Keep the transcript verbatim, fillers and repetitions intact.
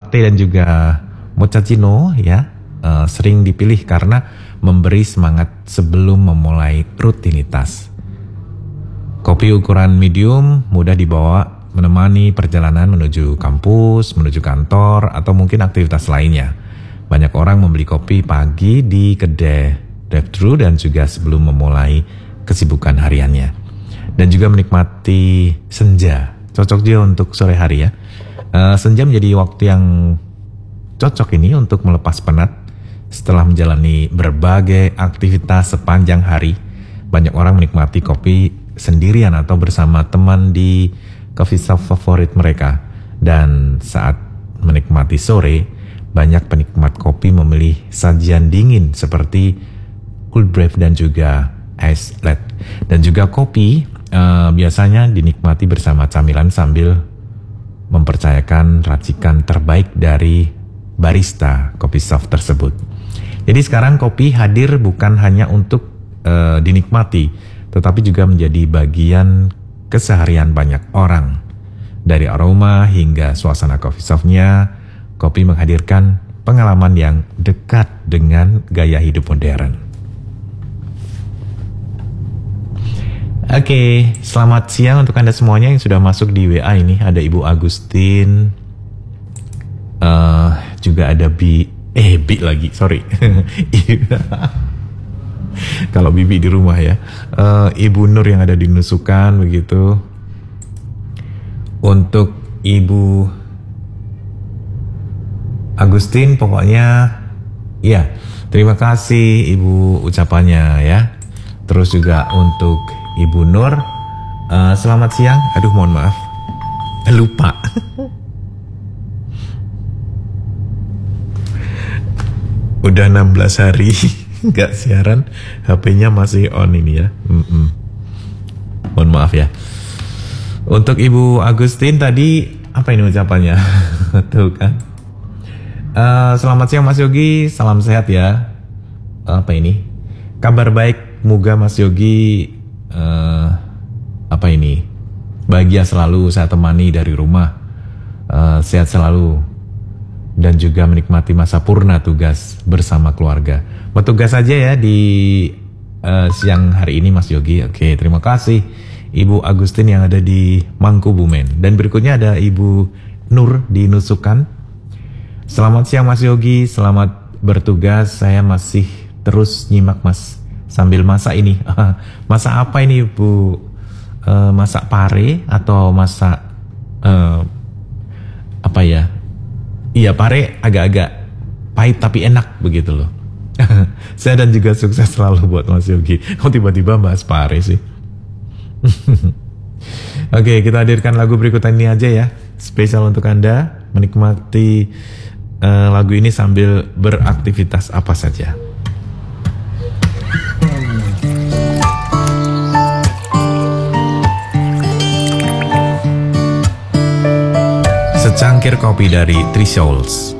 latte dan juga mochaccino ya uh, sering dipilih karena memberi semangat sebelum memulai rutinitas. Kopi ukuran medium mudah dibawa menemani perjalanan menuju kampus, menuju kantor, atau mungkin aktivitas lainnya. Banyak orang membeli kopi pagi di kedai drive-thru dan juga sebelum memulai kesibukan hariannya. Dan juga menikmati senja, cocok juga untuk sore hari ya. Uh, senja menjadi waktu yang cocok ini untuk melepas penat setelah menjalani berbagai aktivitas sepanjang hari. Banyak orang menikmati kopi sendirian atau bersama teman di coffee shop favorit mereka. Dan saat menikmati sore, banyak penikmat kopi memilih sajian dingin seperti cold brew dan juga ice latte. Dan juga kopi uh, biasanya dinikmati bersama camilan sambil mempercayakan racikan terbaik dari barista kopi shop tersebut. Jadi sekarang kopi hadir bukan hanya untuk uh, dinikmati, tetapi juga menjadi bagian keseharian banyak orang. Dari aroma hingga suasana coffee shop-nya, kopi menghadirkan pengalaman yang dekat dengan gaya hidup modern. Oke, okay, selamat siang untuk Anda semuanya yang sudah masuk di W A ini. Ada Ibu Agustin, uh, juga ada Bi, eh Bi lagi, sorry. Kalau Bibi di rumah ya. Uh, Ibu Nur yang ada di Nusukan begitu. Untuk Ibu Agustin pokoknya, ya terima kasih Ibu ucapannya ya. Terus juga untuk Ibu Nur, uh, selamat siang. Aduh mohon maaf, lupa. Udah enam belas hari nggak siaran, H P-nya masih on ini ya. Mm-mm. Mohon maaf ya. Untuk Ibu Agustin tadi apa ini ucapannya? Tuh kan. Uh, selamat siang Mas Yogi, salam sehat ya. Uh, apa ini? Kabar baik, moga Mas Yogi Uh, apa ini bahagia selalu, saya temani dari rumah, uh, sehat selalu, dan juga menikmati masa purna tugas bersama keluarga. Bertugas saja ya di uh, siang hari ini Mas Yogi. Oke, terima kasih Ibu Agustin yang ada di Mangkubumen. Dan berikutnya ada Ibu Nur di Nusukan. Selamat siang Mas Yogi, selamat bertugas. Saya masih terus nyimak Mas sambil masak ini. Masak apa ini Bu? Uh, masak pare atau masak uh, apa ya? Iya, pare agak-agak pahit tapi enak begitu loh. Saya dan juga sukses selalu buat Mas Yogi. Kok tiba-tiba bahas pare sih? Oke, kita hadirkan lagu berikut ini aja ya. Spesial untuk Anda menikmati uh, lagu ini sambil beraktivitas apa saja. Secangkir kopi dari Three Souls.